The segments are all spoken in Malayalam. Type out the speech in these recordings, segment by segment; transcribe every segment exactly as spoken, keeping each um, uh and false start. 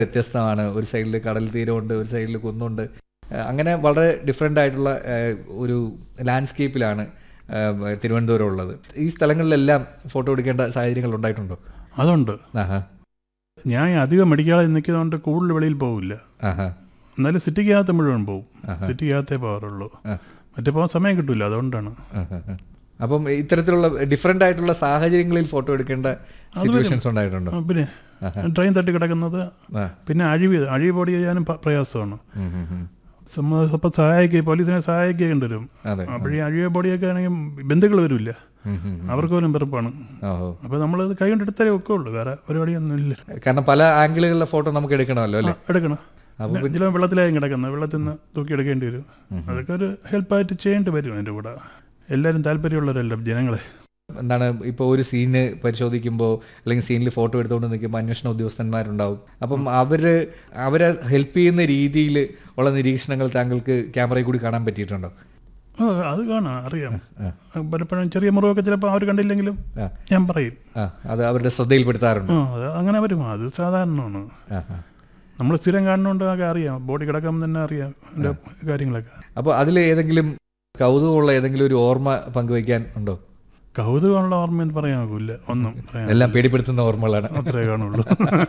വ്യത്യസ്തമാണ്. ഒരു സൈഡിൽ കടൽ തീരമുണ്ട്, ഒരു സൈഡിൽ കുന്നുണ്ട്. അങ്ങനെ വളരെ ഡിഫറെൻ്റ് ആയിട്ടുള്ള ഒരു ലാൻഡ്സ്കേപ്പിലാണ് തിരുവനന്തപുരം ഉള്ളത്. ഈ സ്ഥലങ്ങളിലെല്ലാം ഫോട്ടോ എടുക്കേണ്ട സാഹചര്യങ്ങൾ ഉണ്ടായിട്ടുണ്ടോ? അതുണ്ട്. ആഹാ. ഞാൻ അധികം മെഡിക്കാതെ നിൽക്കുന്നതുകൊണ്ട് കൂടുതൽ വെളിയിൽ പോകില്ല. ആഹാ. എന്നാലും സിറ്റിക്കകത്ത് മുഴുവൻ പോകും. സിറ്റിക്കകത്തേ പോകാറുള്ളൂ. മറ്റേ പോകാൻ സമയം കിട്ടില്ല, അതുകൊണ്ടാണ്. അപ്പം ഇത്തരത്തിലുള്ള ഡിഫറെൻ്റ് ആയിട്ടുള്ള സാഹചര്യങ്ങളിൽ ഫോട്ടോ എടുക്കേണ്ട സിറ്റുവേഷൻസ് ഉണ്ടായിട്ടുണ്ടോ? പിന്നെ ട്രെയിൻ തട്ടി കിടക്കുന്നത്, പിന്നെ അഴിവ് അഴിവ് പൊടി ചെയ്യാനും പ്രയാസമാണ്. അപ്പം സഹായിക്കുക, പോലീസിനെ സഹായിക്കേണ്ടി വരും. അപ്പോഴീ അഴിവ് പൊടിയൊക്കെ ആണെങ്കിൽ ബന്ധുക്കൾ വരില്ല, അവർക്ക് പോലും വെറുപ്പാണ്. അപ്പോൾ നമ്മളത് കൈ കൊണ്ട് എടുത്താലേ ഒക്കെ ഉള്ളൂ, വേറെ പരിപാടിയൊന്നും ഇല്ല. കാരണം പല ആംഗിളുകളിലെ ഫോട്ടോ നമുക്ക് എടുക്കണമല്ലോ അല്ലേ? എടുക്കണം. ചില വെള്ളത്തിലായും കിടക്കുന്നത്, വെള്ളത്തിൽ നിന്ന് തൂക്കി എടുക്കേണ്ടി വരും. അതൊക്കെ ഒരു ഹെൽപ്പായിട്ട് ചെയ്യേണ്ടി വരും. അതിൻ്റെ കൂടെ എല്ലാവരും താല്പര്യമുള്ളവരല്ല ജനങ്ങളെ. എന്താണ് ഇപ്പോൾ ഒരു സീന് പരിശോധിക്കുമ്പോൾ അല്ലെങ്കിൽ സീനിൽ ഫോട്ടോ എടുത്തുകൊണ്ട് നിൽക്കുമ്പോൾ അന്വേഷണ ഉദ്യോഗസ്ഥന്മാരുണ്ടാവും. അപ്പം അവർ അവരെ ഹെൽപ്പ് ചെയ്യുന്ന രീതിയിൽ ഉള്ള നിരീക്ഷണങ്ങൾ താങ്കൾക്ക് ക്യാമറയിൽ കൂടി കാണാൻ പറ്റിയിട്ടുണ്ടോ? ആ, അത് കാണാം, അറിയാം. പലപ്പോഴും ചെറിയ മുറിവൊക്കെ ചിലപ്പോൾ അവർ കണ്ടില്ലെങ്കിലും ഞാൻ പറയും. അത് അവരുടെ ശ്രദ്ധയിൽപ്പെടുത്താറുണ്ട്. അത് അങ്ങനെ വരും, അത് സാധാരണമാണ്. നമ്മൾ സ്ഥിരം കാണുന്നതുകൊണ്ട് ഒക്കെ അറിയാം, ബോഡി കിടക്കുമ്പോൾ തന്നെ അറിയാം എൻ്റെ കാര്യങ്ങളൊക്കെ. അപ്പോൾ അതിൽ ഏതെങ്കിലും കൗതുകമുള്ള ഏതെങ്കിലും ഒരു ഓർമ്മ പങ്കുവയ്ക്കാൻ ഉണ്ടോ? കൗതുകമുള്ള ഓർമ്മയെന്ന് പറയാനാകില്ല, ഒന്നും എല്ലാം പേടിപ്പെടുത്തുന്ന ഓർമ്മകളാണ്, അത്രേ കാണുള്ളൂ.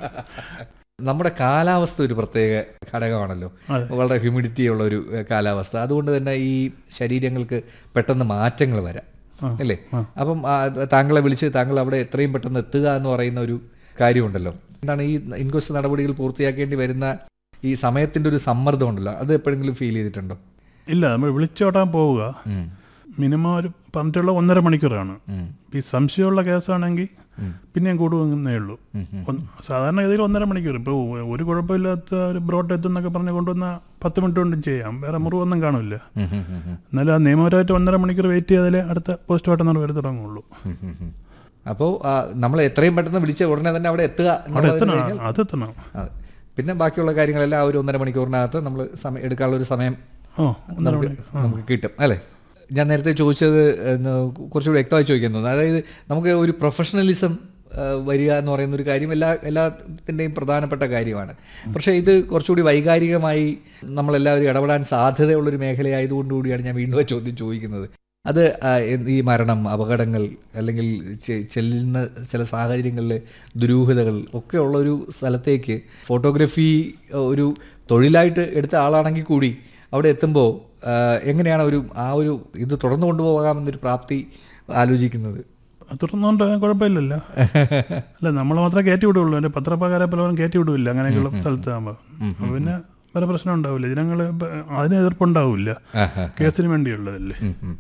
നമ്മുടെ കാലാവസ്ഥ ഒരു പ്രത്യേക ഘടകമാണല്ലോ, വളരെ ഹ്യൂമിഡിറ്റി ഉള്ള ഒരു കാലാവസ്ഥ. അതുകൊണ്ട് തന്നെ ഈ ശരീരങ്ങൾക്ക് പെട്ടെന്ന് മാറ്റങ്ങൾ വരാം അല്ലേ? അപ്പം താങ്കളെ വിളിച്ച് താങ്കൾ അവിടെ എത്രയും പെട്ടെന്ന് എത്തുക എന്ന് പറയുന്ന ഒരു കാര്യമുണ്ടല്ലോ. എന്താണ് ഈ ഇൻക്വസ്റ്റ് നടപടികൾ പൂർത്തിയാക്കേണ്ടി വരുന്ന ഈ സമയത്തിൻ്റെ ഒരു സമ്മർദ്ദം ഉണ്ടല്ലോ, അത് എപ്പോഴെങ്കിലും ഫീൽ ചെയ്തിട്ടുണ്ടോ? ഇല്ല, നമ്മൾ വിളിച്ചോട്ടാൻ പോവുക മിനിമം ഒരു പറഞ്ഞിട്ടുള്ള ഒന്നര മണിക്കൂറാണ്. ഈ സംശയമുള്ള കേസാണെങ്കിൽ പിന്നെയും കൂടുവന്നേ ഉള്ളൂ. സാധാരണ ഗതിയിൽ ഒന്നര മണിക്കൂർ. ഇപ്പോൾ ഒരു കുഴപ്പമില്ലാത്ത ഒരു ബ്രോഡ് എത്തുന്നൊക്കെ പറഞ്ഞ് കൊണ്ടുവന്ന പത്ത് മിനിറ്റ് കൊണ്ടും ചെയ്യാം, വേറെ മുറിവൊന്നും കാണില്ല. എന്നാലും ആ നിയമപരമായിട്ട് ഒന്നര മണിക്കൂർ വെയിറ്റ് ചെയ്താലേ അടുത്ത പോസ്റ്റ്മോർട്ടം നടപടി തുടങ്ങുള്ളൂ. അപ്പോൾ നമ്മൾ എത്രയും പെട്ടെന്ന് വിളിച്ച ഉടനെ തന്നെ അവിടെ എത്തുക, അതെത്തണം. പിന്നെ ബാക്കിയുള്ള കാര്യങ്ങളെല്ലാം ആ ഒരു ഒന്നര മണിക്കൂറിനകത്ത് നമ്മൾ സമയം എടുക്കാനുള്ള ഒരു സമയം നമുക്ക് നമുക്ക് കിട്ടും അല്ലേ? ഞാൻ നേരത്തെ ചോദിച്ചത് കുറച്ചുകൂടി വ്യക്തമായി ചോദിക്കാൻ തോന്നുന്നു. അതായത് നമുക്ക് ഒരു പ്രൊഫഷണലിസം വരിക എന്ന് പറയുന്ന ഒരു കാര്യം എല്ലാ എല്ലാത്തിൻ്റെയും പ്രധാനപ്പെട്ട കാര്യമാണ്. പക്ഷേ ഇത് കുറച്ചുകൂടി വൈകാരികമായി നമ്മളെല്ലാവരും ഇടപെടാൻ സാധ്യതയുള്ളൊരു മേഖലയായതുകൊണ്ടുകൂടിയാണ് ഞാൻ വീണ്ടും ചോദ്യം ചോദിക്കുന്നത്. അത് ഈ മരണം, അപകടങ്ങൾ അല്ലെങ്കിൽ ചെല്ലുന്ന ചില സാഹചര്യങ്ങളിൽ ദുരൂഹതകൾ ഒക്കെ ഉള്ളൊരു സ്ഥലത്തേക്ക് ഫോട്ടോഗ്രാഫി ഒരു തൊഴിലായിട്ട് എടുത്ത ആളാണെങ്കിൽ കൂടി അവിടെ എത്തുമ്പോൾ എങ്ങനെയാണ് ഒരു ആ ഒരു ഇത് തുടർന്നു കൊണ്ടുപോകാമെന്നൊരു പ്രാപ്തി ആലോചിക്കുന്നത്? തുടർന്നുകൊണ്ട് കുഴപ്പമില്ലല്ലോ. അല്ല, നമ്മൾ മാത്രമേ കയറ്റി വിടുള്ളൂ, എൻ്റെ പത്രപ്രകാരം പലരും കയറ്റി വിടില്ല അങ്ങനെയൊക്കെയുള്ള സ്ഥലത്താകുമ്പോൾ. അപ്പോൾ പിന്നെ വേറെ പ്രശ്നം ഉണ്ടാവില്ല, ജനങ്ങൾ അതിന് എതിർപ്പുണ്ടാവില്ല, കേസിന് വേണ്ടിയുള്ളതല്ലേ.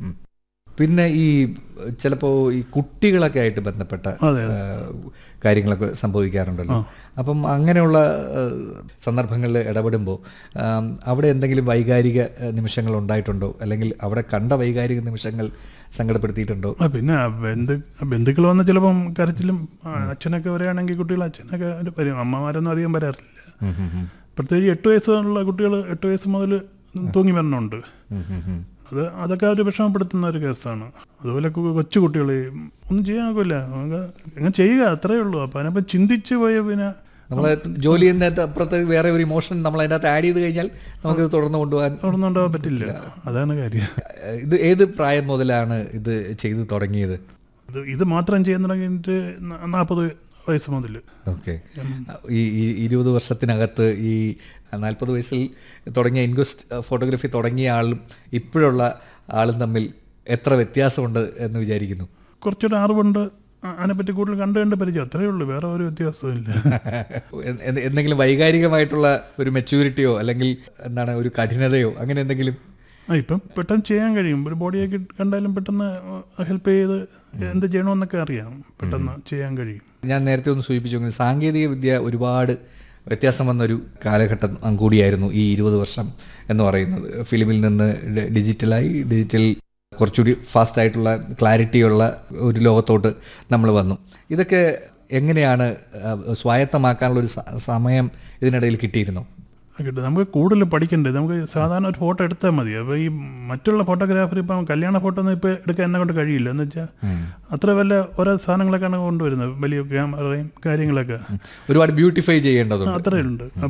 പിന്നെ ഈ ചിലപ്പോൾ ഈ കുട്ടികളൊക്കെ ആയിട്ട് ബന്ധപ്പെട്ട കാര്യങ്ങളൊക്കെ സംഭവിക്കാറുണ്ടല്ലോ. അപ്പം അങ്ങനെയുള്ള സന്ദർഭങ്ങളിൽ ഇടപെടുമ്പോൾ അവിടെ എന്തെങ്കിലും വൈകാരിക നിമിഷങ്ങൾ ഉണ്ടായിട്ടുണ്ടോ? അല്ലെങ്കിൽ അവിടെ കണ്ട വൈകാരിക നിമിഷങ്ങൾ സങ്കടപ്പെടുത്തിയിട്ടുണ്ടോ? പിന്നെ ബന്ധു ബന്ധുക്കൾ വന്ന് ചിലപ്പം കരച്ചിലും അച്ഛനൊക്കെ വരികയാണെങ്കിൽ കുട്ടികൾ അച്ഛനൊക്കെ വരും, അമ്മമാരൊന്നും അധികം വരാറില്ല. പ്രത്യേകിച്ച് എട്ട് വയസ്സുള്ള കുട്ടികൾ എട്ട് വയസ്സ് മുതൽ തൂങ്ങി വരണുണ്ട്. അത് അതൊക്കെ അവർ വിഷമപ്പെടുത്തുന്ന ഒരു കേസാണ്. അതുപോലെ കൊച്ചു കുട്ടികൾ ഒന്നും ചെയ്യാൻ നോക്കില്ല, അങ്ങനെ ചെയ്യുക, അത്രയേ ഉള്ളൂ. അപ്പം അതിനപ്പം ചിന്തിച്ച് പോയ പിന്നെ നമ്മൾ ജോലി ചെയ്യുന്നതിനകത്ത് അപ്പുറത്ത് വേറെ ഒരു ഇമോഷൻ നമ്മൾ അതിനകത്ത് ആഡ് ചെയ്ത് കഴിഞ്ഞാൽ നമുക്കിത് തുടർന്ന് കൊണ്ടുപോകാൻ തുടർന്ന് കൊണ്ടുപോകാൻ പറ്റില്ല. അതാണ് കാര്യം. ഇത് ഏത് പ്രായം മുതലാണ് ഇത് ചെയ്ത് തുടങ്ങിയത്? ഇത് ഇത് മാത്രം ചെയ്യാൻ തുടങ്ങിയിട്ട് നാൽപ്പത് വയസ്സ് മുതൽ. ഓക്കെ. ഈ ഇരുപത് വർഷത്തിനകത്ത് ഈ നാൽപ്പത് വയസ്സിൽ തുടങ്ങിയ ഇൻക്വസ്റ്റ് ഫോട്ടോഗ്രാഫി തുടങ്ങിയ ആളും ഇപ്പോഴുള്ള ആളും തമ്മിൽ എത്ര വ്യത്യാസമുണ്ട് എന്ന് വിചാരിക്കുന്നു? കുറച്ചുകൂടെ അറിവുണ്ട്, അതിനെപ്പറ്റി കൂടുതൽ കണ്ടു കണ്ട് പരിചയം, അത്രയേ ഉള്ളൂ, വേറെ ഒരു വ്യത്യാസവും ഇല്ല. എന്തെങ്കിലും വൈകാരികമായിട്ടുള്ള ഒരു മെച്യൂരിറ്റിയോ അല്ലെങ്കിൽ എന്താണ് ഒരു കഠിനതയോ അങ്ങനെ എന്തെങ്കിലും? ആ, ഇപ്പം പെട്ടെന്ന് ചെയ്യാൻ കഴിയും. ഒരു ബോഡിയൊക്കെ കണ്ടാലും പെട്ടെന്ന് ഹെൽപ്പ് ചെയ്ത് എന്ത് ചെയ്യണമെന്നൊക്കെ അറിയാം, പെട്ടെന്ന് ചെയ്യാൻ കഴിയും. ഞാൻ നേരത്തെ ഒന്ന് സൂചിപ്പിച്ചു, സാങ്കേതിക വിദ്യ ഒരുപാട് വ്യത്യാസം വന്നൊരു കാലഘട്ടം കൂടിയായിരുന്നു ഈ ഇരുപത് വർഷം എന്ന് പറയുന്നത്. ഫിലിമിൽ നിന്ന് ഡിജിറ്റലായി, ഡിജിറ്റൽ കുറച്ചുകൂടി ഫാസ്റ്റായിട്ടുള്ള ക്ലാരിറ്റിയുള്ള ഒരു ലോകത്തോട്ട് നമ്മൾ വന്നു. ഇതൊക്കെ എങ്ങനെയാണ് സ്വായത്തമാക്കാനുള്ളൊരു സമയം ഇതിനിടയിൽ കിട്ടിയിരുന്നോ? കിട്ടും. നമുക്ക് കൂടുതൽ പഠിക്കണ്ടേ. നമുക്ക് സാധാരണ ഒരു ഫോട്ടോ എടുത്താൽ മതി. അപ്പോൾ ഈ മറ്റുള്ള ഫോട്ടോഗ്രാഫർ ഇപ്പം കല്യാണ ഫോട്ടോ ഒന്നും ഇപ്പോൾ എടുക്കാൻ എന്നെ കൊണ്ട് കഴിയില്ല. എന്ന് വെച്ചാൽ അത്ര വല്ല ഓരോ സാധനങ്ങളൊക്കെയാണ് കൊണ്ടുവരുന്നത്, വലിയ ക്യാമറയും കാര്യങ്ങളൊക്കെ ഒരുപാട് ബ്യൂട്ടിഫൈ ചെയ്യേണ്ടതുണ്ട്. അത്രയുണ്ട്.